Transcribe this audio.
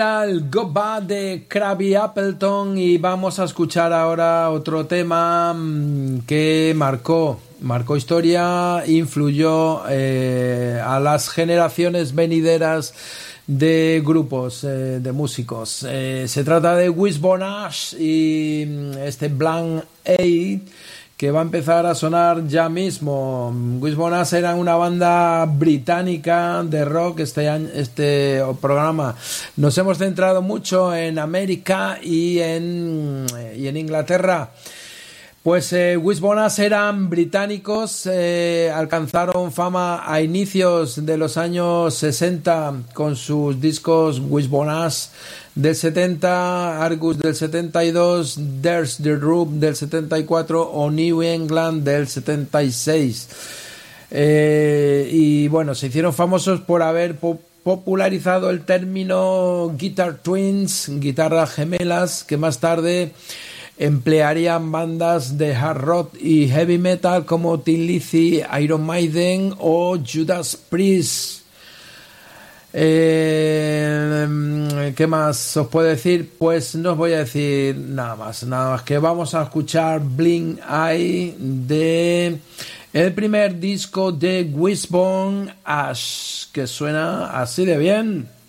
El Go Bad de Krabby Appleton, y vamos a escuchar ahora otro tema que marcó historia, influyó a las generaciones venideras de grupos de músicos. Se trata de Wishbone Ash y este Blank 8, que va a empezar a sonar ya mismo. Wishbone Ash era una banda británica de rock. Este programa nos hemos centrado mucho en América y en Inglaterra. Pues Wishbone Ash eran británicos, alcanzaron fama a inicios de los años 60 con sus discos Wishbone Ash del 70, Argus del 72, There's the Roof del 74 o New England del 76. Y bueno, se hicieron famosos por haber popularizado el término Guitar Twins, guitarras gemelas, que más tarde emplearían bandas de hard rock y heavy metal como Tin Lizzy, Iron Maiden o Judas Priest. ¿Qué más os puedo decir? Pues no os voy a decir nada más que vamos a escuchar Blink Eye de el primer disco de Wishbone Ash, que suena así de bien.